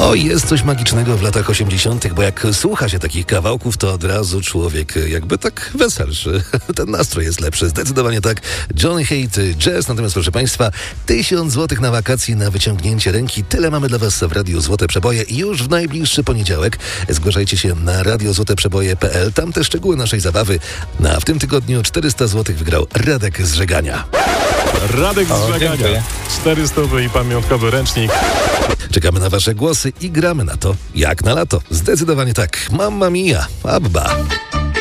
O, jest coś magicznego w latach 80., bo jak słucha się takich kawałków, to od razu człowiek jakby tak weselszy. Ten nastrój jest lepszy, zdecydowanie tak. Johnny Hate Jazz, natomiast proszę Państwa, 1000 złotych na wakacje na wyciągnięcie ręki. Tyle mamy dla Was w Radiu Złote Przeboje już w najbliższy poniedziałek. Zgłaszajcie się na radiozłoteprzeboje.pl, tam te szczegóły naszej zabawy. A w tym tygodniu 400 złotych wygrał Radek z Żegania. Radek z Żegania. Dziękuję. 400 i pamiątkowy ręcznik. Czekamy na Wasze głosy i gramy na to jak na lato. Zdecydowanie tak. Mamma mia, Abba.